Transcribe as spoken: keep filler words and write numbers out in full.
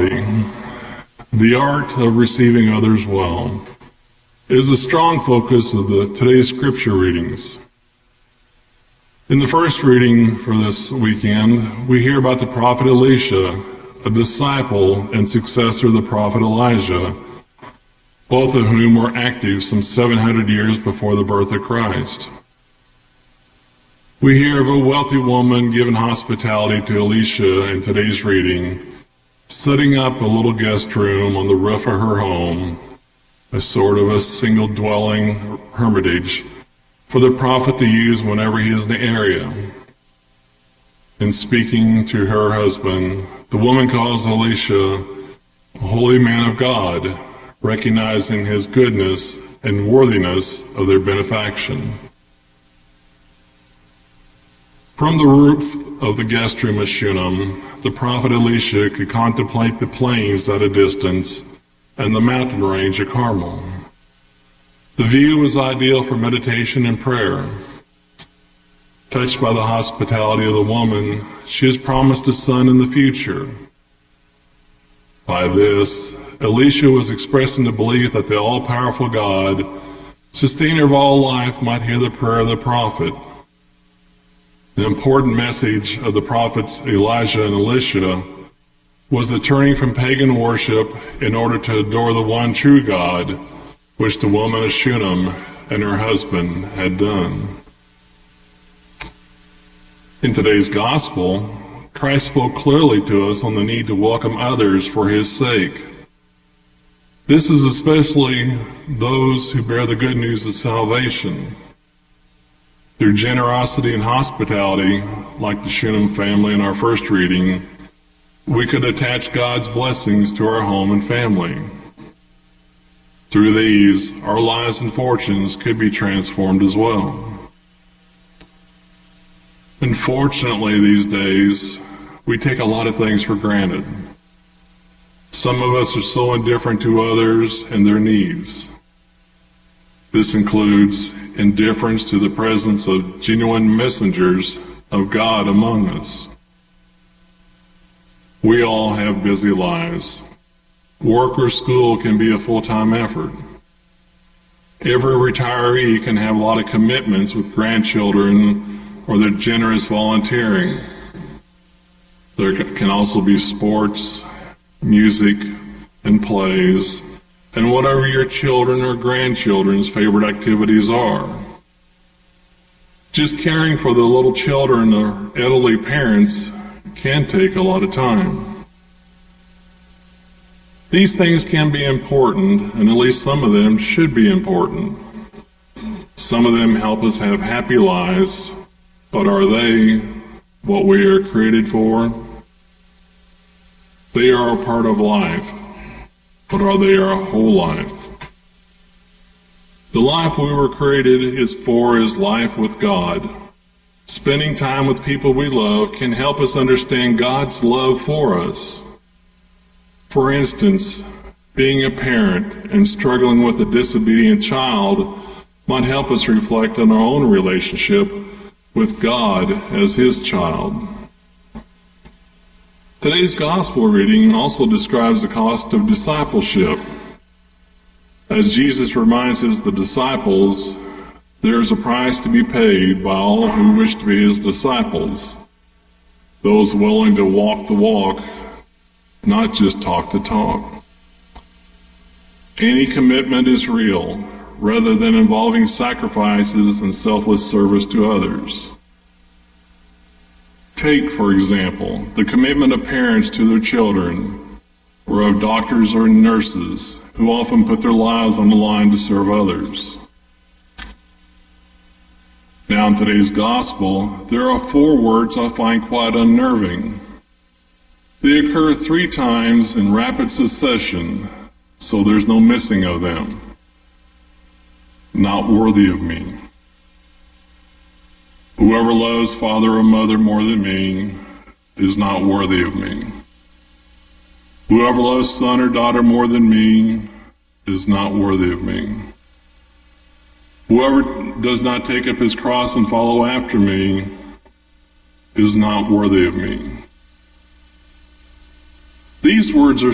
hospitality, the art of receiving others well, is the strong focus of the today's scripture readings. In the first reading for this weekend, we hear about the prophet Elisha, a disciple and successor of the prophet Elijah, both of whom were active some seven hundred years before the birth of Christ. We hear of a wealthy woman giving hospitality to Elisha in today's reading, setting up a little guest room on the roof of her home, a sort of a single-dwelling hermitage for the prophet to use whenever he is in the area. In speaking to her husband, the woman calls Elisha a holy man of God, recognizing his goodness and worthiness of their benefaction. From the roof of the guest room at Shunem, the prophet Elisha could contemplate the plains at a distance and the mountain range of Carmel. The view was ideal for meditation and prayer. Touched by the hospitality of the woman, she is promised a son in the future. By this, Elisha was expressing the belief that the all-powerful God, sustainer of all life, might hear the prayer of the prophet. The important message of the prophets Elijah and Elisha was the turning from pagan worship in order to adore the one true God, which the woman of Shunem and her husband had done. In today's gospel, Christ spoke clearly to us on the need to welcome others for his sake. This is especially those who bear the good news of salvation. Through generosity and hospitality, like the Shunem family in our first reading, we could attach God's blessings to our home and family. Through these, our lives and fortunes could be transformed as well. Unfortunately, these days, we take a lot of things for granted. Some of us are so indifferent to others and their needs. This includes indifference to the presence of genuine messengers of God among us. We all have busy lives. Work or school can be a full-time effort. Every retiree can have a lot of commitments with grandchildren or their generous volunteering. There can also be sports, music, and plays, and whatever your children or grandchildren's favorite activities are. Just caring for the little children or elderly parents can take a lot of time. These things can be important, and at least some of them should be important. Some of them help us have happy lives, but are they what we are created for? They are a part of life, but are they our whole life? The life we were created is for is life with God. Spending time with people we love can help us understand God's love for us. For instance, being a parent and struggling with a disobedient child might help us reflect on our own relationship with God as his child. Today's gospel reading also describes the cost of discipleship. As Jesus reminds his the disciples, there is a price to be paid by all who wish to be his disciples, those willing to walk the walk, not just talk the talk. Any commitment is real, rather than involving sacrifices and selfless service to others. Take, for example, the commitment of parents to their children, or of doctors or nurses who often put their lives on the line to serve others. Now in today's gospel, there are four words I find quite unnerving. They occur three times in rapid succession, so there's no missing of them. Not worthy of me. Whoever loves father or mother more than me is not worthy of me. Whoever loves son or daughter more than me is not worthy of me. Whoever does not take up his cross and follow after me is not worthy of me. These words are